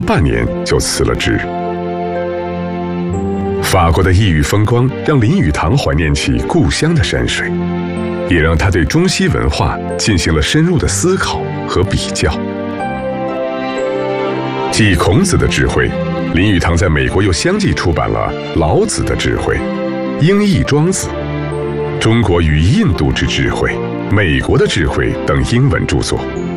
半年就辞了职。法国的异域风光让林语堂怀念起故乡的山水，也让他对中西文化进行了深入的思考和比较。继孔子的智慧，林语堂在美国又相继出版了老子的智慧、英译庄子、中国与印度之智慧、美国的智慧等英文著作。